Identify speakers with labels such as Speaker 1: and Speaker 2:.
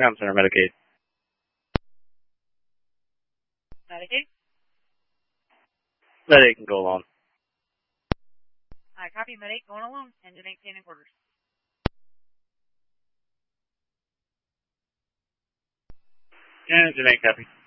Speaker 1: Ground Center, Medicaid.
Speaker 2: Medicaid?
Speaker 1: Med 8 can go alone.
Speaker 2: I copy Med 8 going alone. Engine 8 standing quarters.
Speaker 1: Engine 8 copy.